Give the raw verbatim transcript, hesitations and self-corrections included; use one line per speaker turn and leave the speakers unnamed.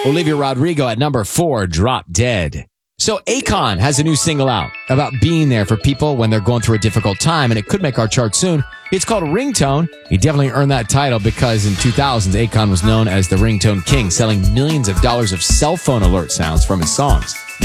Olivia Rodrigo at number four, Drop Dead. So Akon has a new single out about being there for people when they're going through a difficult time, and it could make our chart soon. It's called Ringtone. He definitely earned that title because in two thousands, Akon was known as the Ringtone King, selling millions of dollars of cell phone alert sounds from his songs.